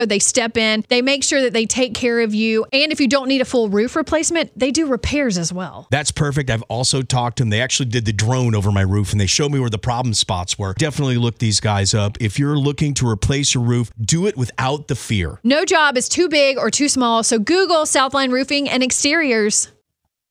They step in, they make sure that they take care of you. And if you don't need a full roof replacement, they do repairs as well. That's perfect. I've also talked to them. They actually did the drone over my roof and they showed me where the problem spots were. Definitely look these guys up. If you're looking to replace your roof, do it without the fear. No job is too big or too small, so Google Southline Roofing and Exteriors.